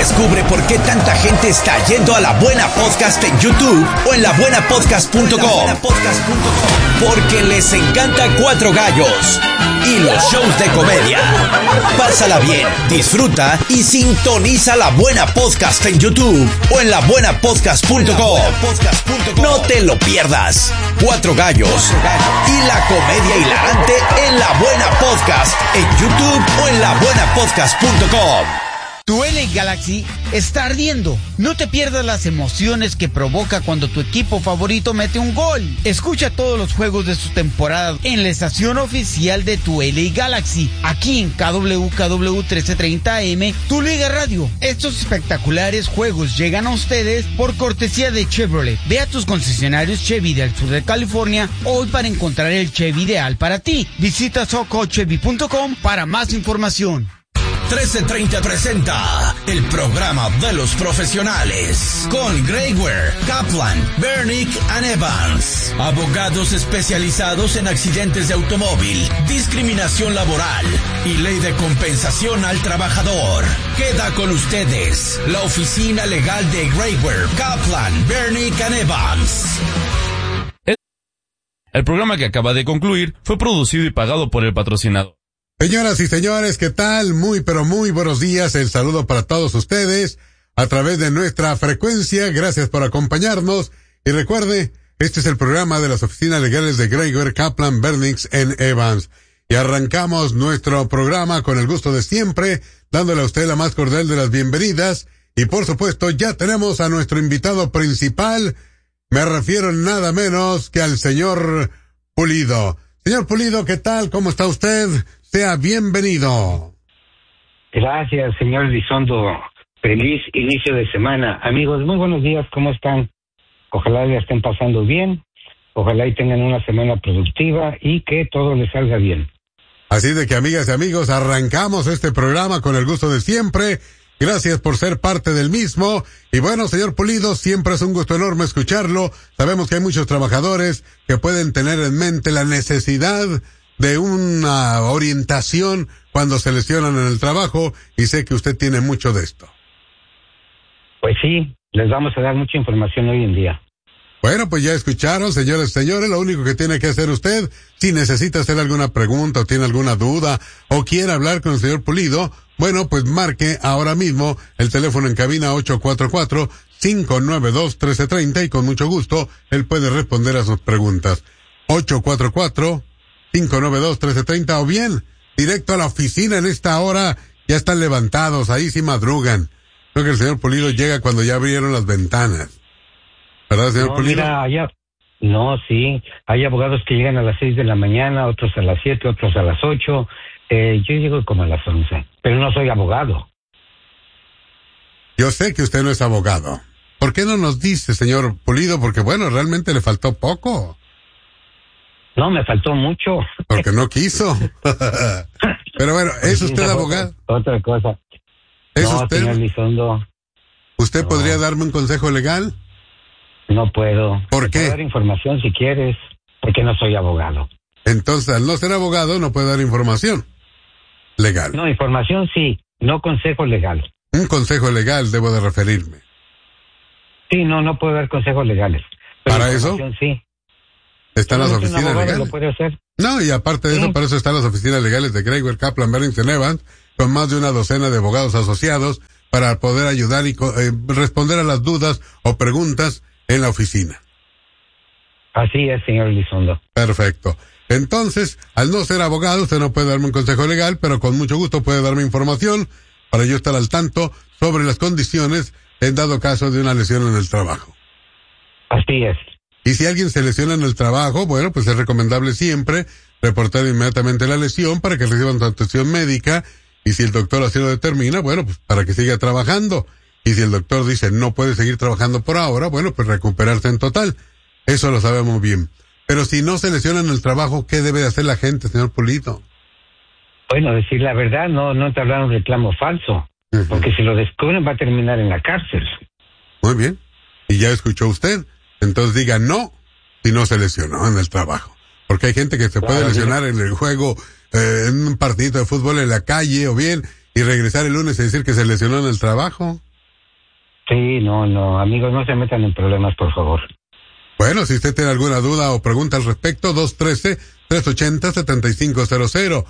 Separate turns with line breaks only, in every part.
Descubre por qué tanta gente está yendo a La Buena Podcast en YouTube o en labuenapodcast.com. Porque les encanta Cuatro Gallos y los shows de comedia. Pásala bien, disfruta y sintoniza La Buena Podcast en YouTube o en labuenapodcast.com. No te lo pierdas. Cuatro Gallos y la comedia hilarante en La Buena Podcast en YouTube o en labuenapodcast.com.
Tu LA Galaxy está ardiendo. No te pierdas las emociones que provoca cuando tu equipo favorito mete un gol. Escucha todos los juegos de su temporada en la estación oficial de tu LA Galaxy, aquí en KWKW 1330 AM, tu Liga Radio. Estos espectaculares juegos llegan a ustedes por cortesía de Chevrolet. Ve a tus concesionarios Chevy del sur de California hoy para encontrar el Chevy ideal para ti. Visita socochevy.com para más información.
1330 presenta el programa de los profesionales con Greg Ware, Kaplan, Bernick and Evans, abogados especializados en accidentes de automóvil, discriminación laboral y ley de compensación al trabajador. Queda con ustedes la oficina legal de Greg Ware, Kaplan, Bernick and Evans.
El programa que acaba de concluir fue producido y pagado por el patrocinador.
Señoras y señores, ¿qué tal? Muy pero muy buenos días. El saludo para todos ustedes a través de nuestra frecuencia. Gracias por acompañarnos. Y recuerde, este es el programa de las oficinas legales de Greg Ware, Kaplan, Bernick and Evans. Y arrancamos nuestro programa con el gusto de siempre, dándole a usted la más cordial de las bienvenidas. Y por supuesto, ya tenemos a nuestro invitado principal. Me refiero nada menos que al señor Pulido. Señor Pulido, ¿qué tal? ¿Cómo está usted? Sea bienvenido.
Gracias, señor Elizondo. Feliz inicio de semana. Amigos, muy buenos días, ¿cómo están? Ojalá la estén pasando bien, ojalá y tengan una semana productiva y que todo les salga bien.
Así de que, amigas y amigos, arrancamos este programa con el gusto de siempre. Gracias por ser parte del mismo. Y bueno, señor Pulido, siempre es un gusto enorme escucharlo. Sabemos que hay muchos trabajadores que pueden tener en mente la necesidad de una orientación cuando se lesionan en el trabajo, y sé que usted tiene mucho de esto.
Pues sí, les vamos a dar mucha información hoy en día.
Bueno, pues ya escucharon, señores y señores, lo único que tiene que hacer usted, si necesita hacer alguna pregunta o tiene alguna duda o quiere hablar con el señor Pulido, bueno, pues marque ahora mismo el teléfono en cabina 844-592-1330 y con mucho gusto él puede responder a sus preguntas. 844-592-1330 o bien directo a la oficina en esta hora, ya están levantados, ahí sí madrugan. Creo que el señor Pulido llega cuando ya abrieron las ventanas. ¿Verdad, señor Pulido?
Mira, sí, hay abogados que llegan a las 6 de la mañana, otros a las 7, otros a las 8. Yo llego como a las 11, pero no soy abogado.
Yo sé que usted no es abogado. ¿Por qué no nos dice, señor Pulido? Porque bueno, realmente le faltó poco.
No, me faltó mucho.
Porque no quiso. Pero bueno, ¿es usted abogado?
Otra cosa.
¿Es
no,
usted?
Señor Elizondo.
¿Usted
no.
podría darme un consejo legal?
No puedo.
¿Por qué?
Puedo dar información si quieres, porque no soy abogado.
Entonces, al no ser abogado, no puede dar información legal.
No, información sí, no consejo legal.
Un consejo legal debo de referirme.
Sí, no puedo dar consejos legales. Pero
¿Para eso?
Sí.
¿Están las oficinas legales?
¿Lo puede hacer?
No, y aparte de eso, para eso están las oficinas legales de Greg Ware, Kaplan, Bernick and Evans, con más de una docena de abogados asociados para poder ayudar y responder a las dudas o preguntas en la oficina.
Así es, señor Elizondo.
Perfecto. Entonces, al no ser abogado, usted no puede darme un consejo legal, pero con mucho gusto puede darme información para yo estar al tanto sobre las condiciones en dado caso de una lesión en el trabajo.
Así es.
Y si alguien se lesiona en el trabajo, bueno, pues es recomendable siempre reportar inmediatamente la lesión para que reciban su atención médica, y si el doctor así lo determina, bueno, pues para que siga trabajando. Y si el doctor dice no puede seguir trabajando por ahora, bueno, pues recuperarse en total. Eso lo sabemos bien. Pero si no se lesiona en el trabajo, ¿qué debe de hacer la gente, señor Pulido?
Bueno, decir la verdad, no entablar un reclamo falso. Uh-huh. Porque si lo descubren va a terminar en la cárcel.
Muy bien. Y ya escuchó usted. Entonces diga no si no se lesionó en el trabajo. Porque hay gente que se puede lesionar en el juego, en un partidito de fútbol en la calle o bien, y regresar el lunes y decir que se lesionó en el trabajo.
Sí, no, amigos, no se metan en problemas, por favor.
Bueno, si usted tiene alguna duda o pregunta al respecto, 213-380-7500,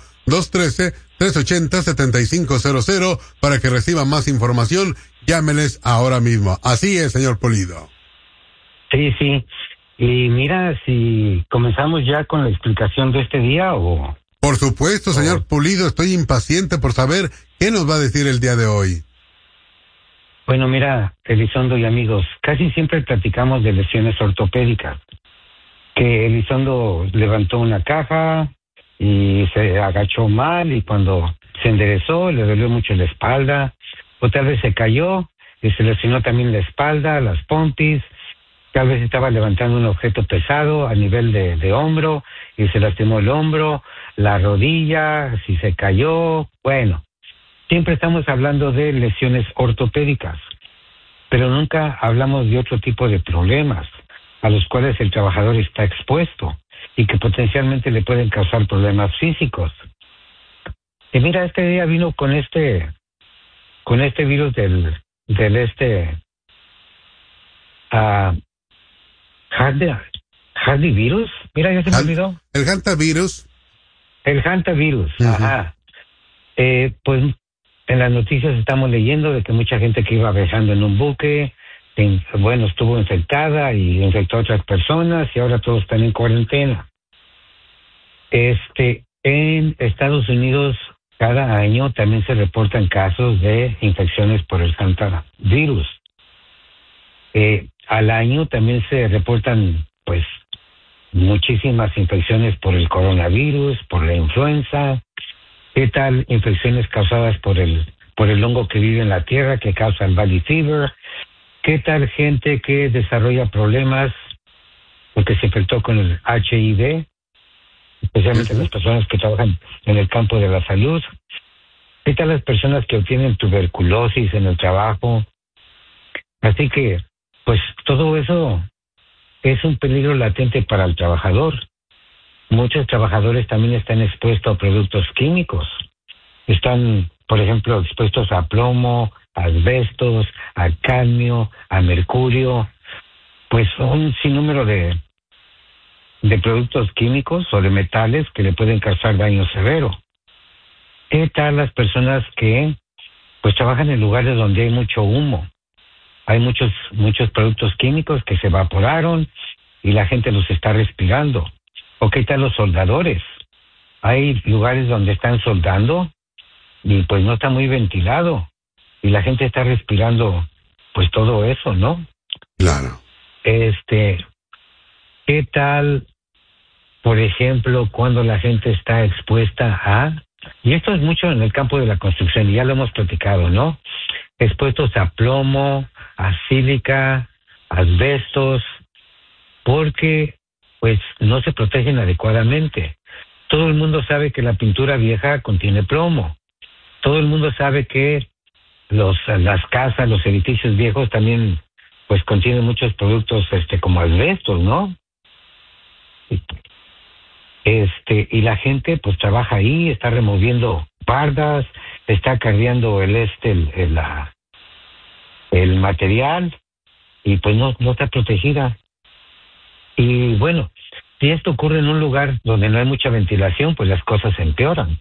213-380-7500, para que reciba más información, llámeles ahora mismo. Así es, señor Pulido.
Sí. Y mira, si comenzamos ya con la explicación de este día o...
Por supuesto, señor Pulido, estoy impaciente por saber qué nos va a decir el día de hoy.
Bueno, mira, Elizondo y amigos, casi siempre platicamos de lesiones ortopédicas. Que Elizondo levantó una caja y se agachó mal y cuando se enderezó le dolió mucho la espalda, o tal vez se cayó y se lesionó también la espalda, las pompis, tal vez estaba levantando un objeto pesado a nivel de hombro y se lastimó el hombro, la rodilla, si se cayó, bueno. Siempre estamos hablando de lesiones ortopédicas, pero nunca hablamos de otro tipo de problemas a los cuales el trabajador está expuesto y que potencialmente le pueden causar problemas físicos. Y mira, este día vino con este virus del hantavirus. Mira, ya se me olvidó.
El hantavirus.
El hantavirus, ajá. Pues en las noticias estamos leyendo de que mucha gente que iba viajando en un buque, estuvo infectada y infectó a otras personas y ahora todos están en cuarentena. En Estados Unidos cada año también se reportan casos de infecciones por el hantavirus. Al año también se reportan pues muchísimas infecciones por el coronavirus, por la influenza. ¿Qué tal infecciones causadas por el hongo que vive en la tierra, que causa el Valley Fever? ¿Qué tal gente que desarrolla problemas porque se infectó con el HIV? Especialmente las personas que trabajan en el campo de la salud. ¿Qué tal las personas que obtienen tuberculosis en el trabajo? Así que, pues todo eso es un peligro latente para el trabajador. Muchos trabajadores también están expuestos a productos químicos. Están, por ejemplo, expuestos a plomo, a asbestos, a cadmio, a mercurio. Pues un sinnúmero de productos químicos o de metales que le pueden causar daño severo. ¿Qué tal las personas que pues trabajan en lugares donde hay mucho humo? Hay muchos productos químicos que se evaporaron y la gente los está respirando. ¿O qué tal los soldadores? Hay lugares donde están soldando y pues no está muy ventilado y la gente está respirando pues todo eso, ¿no?
Claro.
¿Qué tal, por ejemplo, cuando la gente está expuesta y esto es mucho en el campo de la construcción, y ya lo hemos platicado, ¿no? Expuestos a plomo, a sílica, asbestos, porque pues no se protegen adecuadamente. Todo el mundo sabe que la pintura vieja contiene plomo. Todo el mundo sabe que las casas, los edificios viejos también pues contienen muchos productos como asbestos, ¿no? Y la gente pues trabaja ahí, está removiendo bardas, está cargando el material y pues no está protegida. Y bueno, si esto ocurre en un lugar donde no hay mucha ventilación, pues las cosas se empeoran.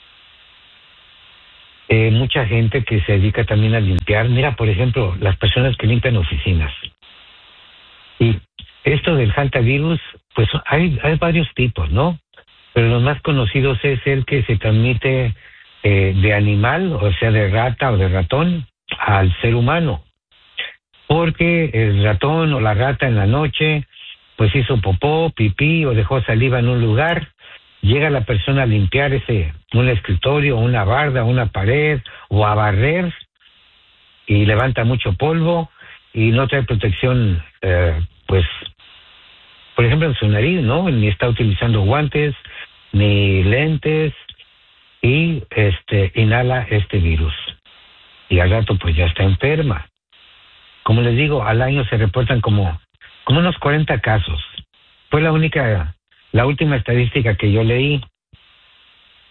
Mucha gente que se dedica también a limpiar. Mira, por ejemplo, las personas que limpian oficinas. Y esto del hantavirus, pues hay varios tipos, ¿no? Pero los más conocidos es el que se transmite de animal, o sea, de rata o de ratón, al ser humano. Porque el ratón o la rata en la noche pues hizo popó, pipí o dejó saliva en un lugar, llega la persona a limpiar un escritorio, una barda, una pared o a barrer y levanta mucho polvo y no trae protección, pues, por ejemplo en su nariz, ¿no? Ni está utilizando guantes, ni lentes y inhala este virus. Y al rato pues ya está enferma. Como les digo, al año se reportan como unos 40 casos. Fue la última estadística que yo leí.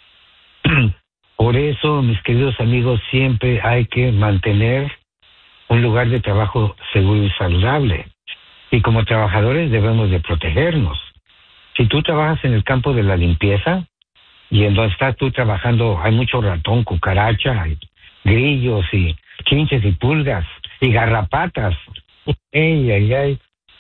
Por eso, mis queridos amigos, siempre hay que mantener un lugar de trabajo seguro y saludable. Y como trabajadores debemos de protegernos. Si tú trabajas en el campo de la limpieza, y en donde estás tú trabajando hay mucho ratón, cucaracha, y grillos y chinches y pulgas y garrapatas. ¡Ey, ay, ay!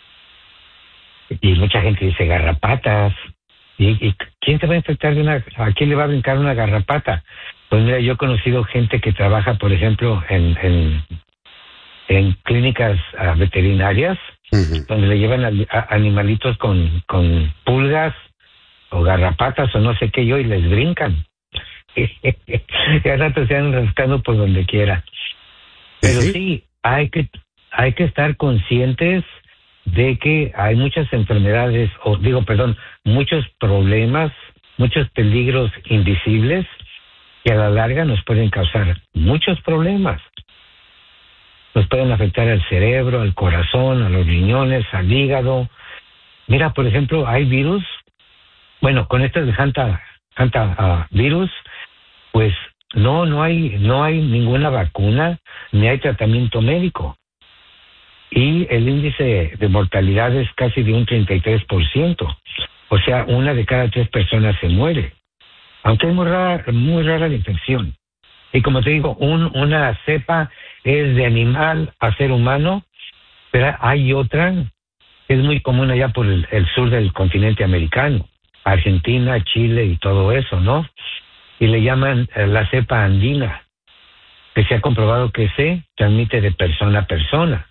Y mucha gente dice garrapatas. ¿Y quién se va a infectar de una? ¿A quién le va a brincar una garrapata? Pues mira, yo he conocido gente que trabaja, por ejemplo, en clínicas veterinarias, donde le llevan a animalitos con pulgas o garrapatas o no sé qué y les brincan. Y al rato se van rascando por donde quiera. Pero sí, hay que estar conscientes de que hay muchas enfermedades, muchos problemas, muchos peligros invisibles que a la larga nos pueden causar muchos problemas. Nos pueden afectar al cerebro, al corazón, a los riñones, al hígado. Mira, por ejemplo, hay virus. Bueno, con este de virus, pues no hay ninguna vacuna ni hay tratamiento médico. Y el índice de mortalidad es casi de un 33%. O sea, 1 de cada 3 personas se muere. Aunque es muy rara la infección. Y como te digo, una cepa es de animal a ser humano, pero hay otra que es muy común allá por el sur del continente americano, Argentina, Chile y todo eso, ¿no? Y le llaman la cepa andina, que se ha comprobado que se transmite de persona a persona.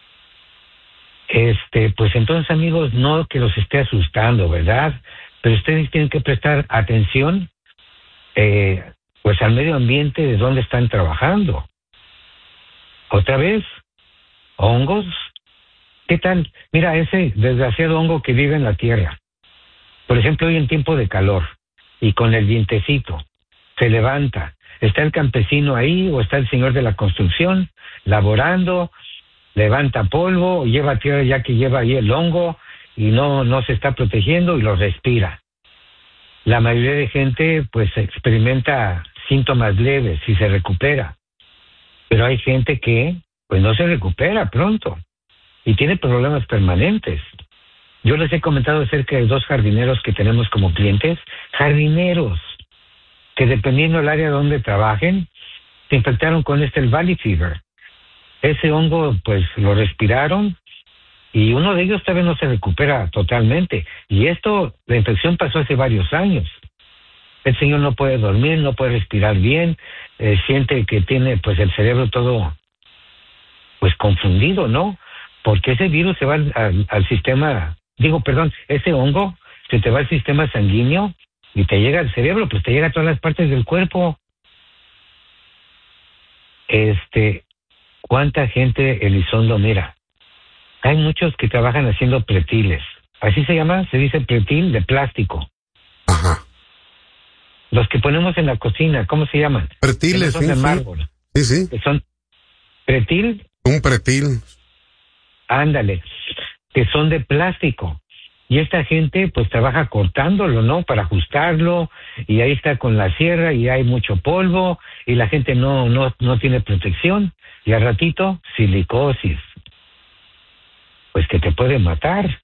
Pues entonces, amigos, no que los esté asustando, ¿verdad? Pero ustedes tienen que prestar atención, pues al medio ambiente de donde están trabajando. Otra vez, hongos. ¿Qué tal? Mira, ese desgraciado hongo que vive en la tierra. Por ejemplo, hoy en tiempo de calor y con el vientecito, se levanta. Está el campesino ahí o está el señor de la construcción laborando, levanta polvo, lleva tierra ya que lleva ahí el hongo y no se está protegiendo y lo respira. La mayoría de gente pues experimenta síntomas leves y se recupera. Pero hay gente que pues no se recupera pronto y tiene problemas permanentes. Yo les he comentado acerca de 2 jardineros que tenemos como clientes, jardineros, que dependiendo del área donde trabajen, se infectaron con el Valley Fever. Ese hongo, pues, lo respiraron y uno de ellos todavía no se recupera totalmente. Y la infección pasó hace varios años. El señor no puede dormir, no puede respirar bien, siente que tiene, pues, el cerebro todo, pues, confundido, ¿no? Porque ese virus se va al sistema, ese hongo se te va al sistema sanguíneo y te llega al cerebro, pues te llega a todas las partes del cuerpo. ¿Cuánta gente, Elizondo? Mira, hay muchos que trabajan haciendo pretiles. Así se llama, se dice pretil de plástico.
Ajá.
Los que ponemos en la cocina, ¿cómo se llaman?
Pretiles,
son de mármol.
Sí.
Que son pretil.
Un pretil.
Ándale, que son de plástico. Y esta gente pues trabaja cortándolo, ¿no? Para ajustarlo, y ahí está con la sierra y hay mucho polvo y la gente no tiene protección y al ratito silicosis, pues que te puede matar.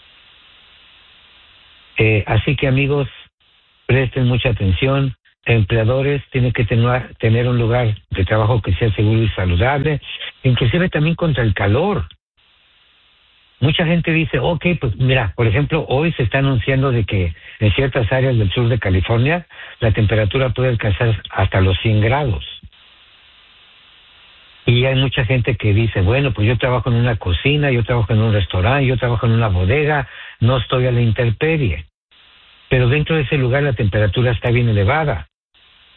Así que amigos, presten mucha atención. Empleadores tienen que tener un lugar de trabajo que sea seguro y saludable, inclusive también contra el calor. Mucha gente dice, pues mira, por ejemplo, hoy se está anunciando de que en ciertas áreas del sur de California la temperatura puede alcanzar hasta los 100 grados. Y hay mucha gente que dice, bueno, pues yo trabajo en una cocina, yo trabajo en un restaurante, yo trabajo en una bodega, no estoy a la intemperie. Pero dentro de ese lugar la temperatura está bien elevada.